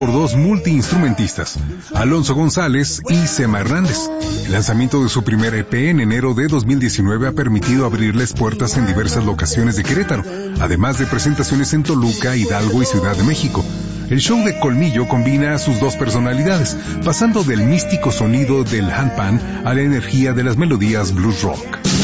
por dos multiinstrumentistas, Alonso González y Sema Hernández. El lanzamiento de su primer EP en enero de 2019 ha permitido abrirles puertas en diversas locaciones de Querétaro, además de presentaciones en Toluca, Hidalgo y Ciudad de México. El show de Colmillo combina sus dos personalidades, pasando del místico sonido del handpan a la energía de las melodías blues rock.